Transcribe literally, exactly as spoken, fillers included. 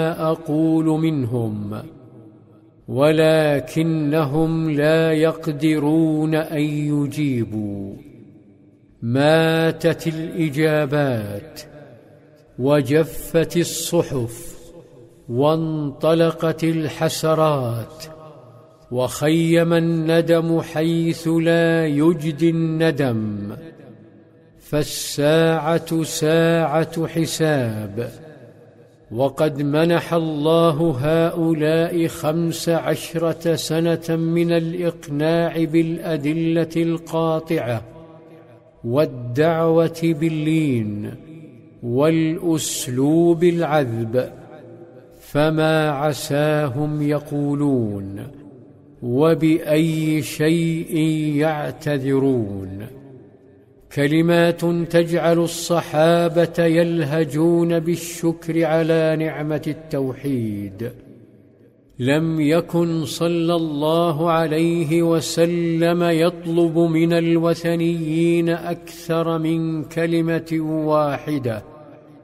أقول منهم، ولكنهم لا يقدرون أن يجيبوا. ماتت الإجابات، وجفت الصحف، وانطلقت الحسرات، وخيم الندم حيث لا يجدي الندم. فالساعة ساعة حساب، وقد منح الله هؤلاء خمس عشرة سنة من الإقناع بالأدلة القاطعة، والدعوة باللين، والأسلوب العذب، فما عساهم يقولون وبأي شيء يعتذرون. كلمات تجعل الصحابة يلهجون بالشكر على نعمة التوحيد. لم يكن صلى الله عليه وسلم يطلب من الوثنيين أكثر من كلمة واحدة: